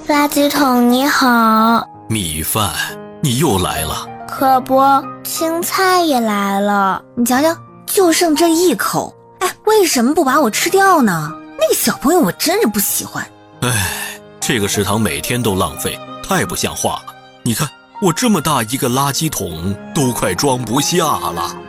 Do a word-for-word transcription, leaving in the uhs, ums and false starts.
垃圾桶你好。 米饭，你又来了。 可不，青菜也来了。 你瞧瞧，就剩这一口，哎，为什么不把我吃掉呢？那个小朋友我真是不喜欢。 哎，这个食堂每天都浪费，太不像话了。你看，我这么大一个垃圾桶都快装不下了。